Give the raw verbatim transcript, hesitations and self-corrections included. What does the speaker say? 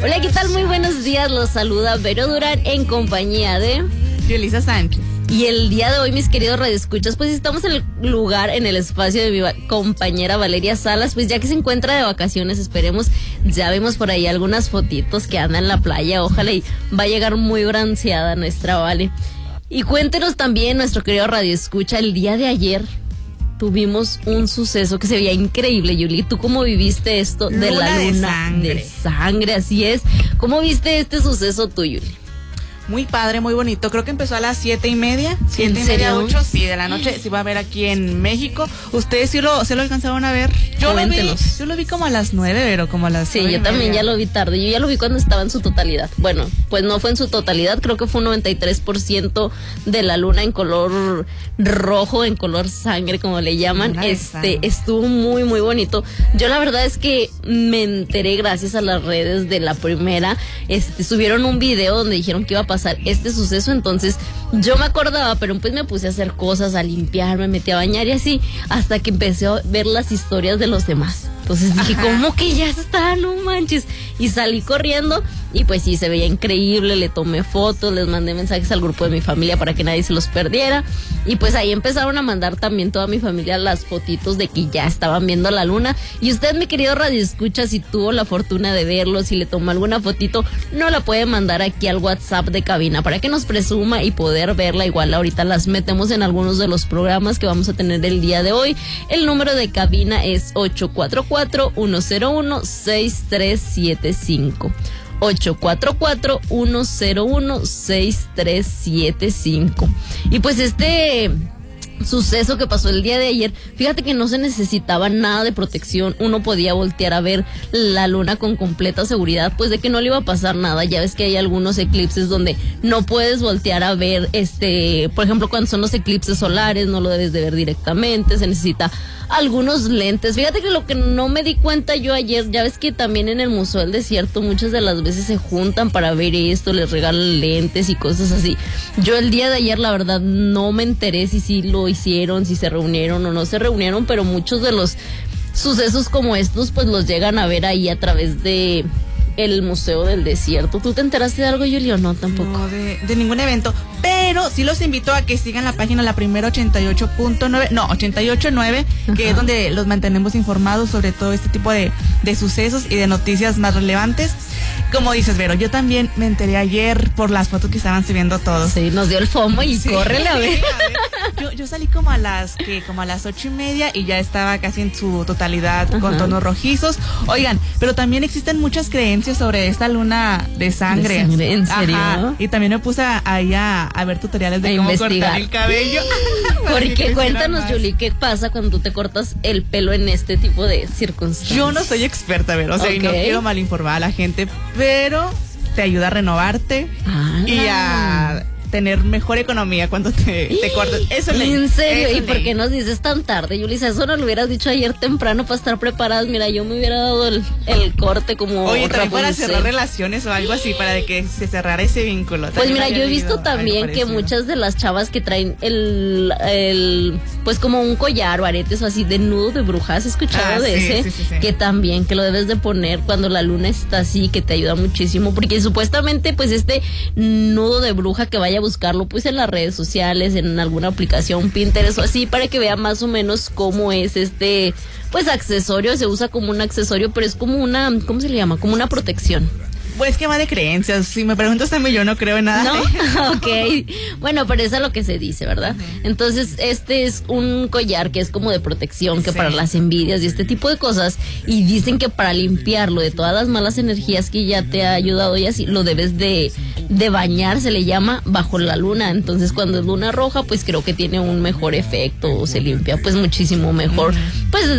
Hola, ¿qué tal? Muy buenos días, los saluda Vero Durán en compañía de Yulisa Sánchez. Y el día de hoy, mis queridos radioescuchas, pues estamos en el lugar, en el espacio de mi va- compañera Valeria Salas, pues ya que se encuentra de vacaciones, esperemos, ya vemos por ahí algunas fotitos que anda en la playa, ojalá y va a llegar muy bronceada nuestra Vale. Y cuéntenos también, nuestro querido radioescucha, el día de ayer tuvimos un suceso que se veía increíble, Yuli. ¿Tú cómo viviste esto de Luna la de luna sangre. de sangre? Así es. ¿Cómo viste este suceso tú, Yuli? Muy padre, muy bonito. Creo que empezó a las siete y media. Siete y media, serio? ocho, sí, de la noche. Se va a ver aquí en México. ¿Ustedes sí lo, sí lo alcanzaron a ver? Yo lo vi, Cuéntenos. yo lo vi como a las nueve, pero como a las Sí, nueve yo y también media. ya lo vi tarde. Yo ya lo vi cuando estaba en su totalidad. Bueno, pues no fue en su totalidad, creo que fue un noventa y tres por ciento de la luna en color rojo, en color sangre, como le llaman. Luna de Este, sangre. estuvo muy, muy bonito. Yo la verdad es que me enteré gracias a las redes de la primera. Este, subieron un video donde dijeron que iba a pasar este suceso, entonces yo me acordaba, pero pues me puse a hacer cosas, a limpiar, me metí a bañar y así, hasta que empecé a ver las historias de los demás. Entonces dije, Ajá. ¿cómo que ya está? No manches. Y salí corriendo y pues sí, se veía increíble, le tomé fotos, les mandé mensajes al grupo de mi familia para que nadie se los perdiera. Y pues ahí empezaron a mandar también toda mi familia las fotitos de que ya estaban viendo la luna. Y usted, mi querido radioescucha, si tuvo la fortuna de verlo, si le tomó alguna fotito, no la puede mandar aquí al WhatsApp de cabina para que nos presuma y poder verla. Igual ahorita las metemos en algunos de los programas que vamos a tener el día de hoy. El número de cabina es ocho cuatro cuatro, uno cero uno, seis tres siete cinco. ocho cuatro cuatro, uno cero uno, seis tres siete cinco. Y pues este suceso que pasó el día de ayer, fíjate que no se necesitaba nada de protección, uno podía voltear a ver la luna con completa seguridad, pues de que no le iba a pasar nada. Ya ves que hay algunos eclipses donde no puedes voltear a ver, este, por ejemplo, cuando son los eclipses solares, no lo debes de ver directamente, se necesita algunos lentes. Fíjate que lo que no me di cuenta yo ayer, ya ves que también en el Museo del Desierto muchas de las veces se juntan para ver esto, les regalan lentes y cosas así. Yo el día de ayer la verdad no me enteré si sí lo hicieron, si se reunieron o no se reunieron, pero muchos de los sucesos como estos pues los llegan a ver ahí a través de el Museo del Desierto. ¿Tú te enteraste de algo, Julio? No, tampoco. No, de, de ningún evento. Pero sí los invito a que sigan la página La Primera ochenta y ocho punto nueve, no, ochenta y ocho punto nueve, que Ajá. es donde los mantenemos informados sobre todo este tipo de, de sucesos y de noticias más relevantes. Como dices, Vero, yo también me enteré ayer por las fotos que estaban subiendo todos. Sí, nos dio el FOMO y Sí. córrele a ver. Yo, yo salí como a las que como a las ocho y media y ya estaba casi en su totalidad con Ajá. tonos rojizos. Oigan, pero también existen muchas creencias sobre esta luna de sangre. ¿De sangre? ¿En serio? Ajá. Y también me puse a- ahí a, a ver tutoriales de A cómo investigar. cortar el cabello. Para que Porque creciera cuéntanos, más. Julie, ¿qué pasa cuando tú te cortas el pelo en este tipo de circunstancias? Yo no soy experta, Vero, o sea, y no Ok. quiero malinformar a la gente, pero te ayuda a renovarte Ah. y a tener mejor economía cuando te, te cortas. Eso es ley. ¿En serio? Eso ¿Y es por ley. qué nos dices tan tarde, Yulisa? Eso no lo hubieras dicho ayer temprano para estar preparadas. Mira, yo me hubiera dado el, el corte como Oye, también para Rapunzel. cerrar relaciones o algo así, para de que se cerrara ese vínculo. Pues También mira, había yo he visto leído algo también que parecido. muchas de las chavas que traen el, el, pues como un collar o aretes o así de nudo de bruja, ¿has escuchado Ah, de sí, ese? sí, sí, sí. Que también, que lo debes de poner cuando la luna está así, que te ayuda muchísimo, porque supuestamente pues este nudo de bruja que vaya a buscarlo pues en las redes sociales, en alguna aplicación Pinterest o así, para que vea más o menos cómo es este, pues accesorio, se usa como un accesorio, pero es como una, ¿cómo se le llama? Como una protección. Pues que va de creencias. Si me preguntas también, yo no creo en nada. ¿No? Ok. Bueno, pero eso es lo que se dice, ¿verdad? Entonces, este es un collar que es como de protección, que Sí. para las envidias y este tipo de cosas. Y dicen que para limpiarlo de todas las malas energías que ya te ha ayudado y así, lo debes de, de bañar, se le llama, bajo la luna. Entonces, cuando es luna roja, pues creo que tiene un mejor efecto, o se limpia pues muchísimo mejor. Pues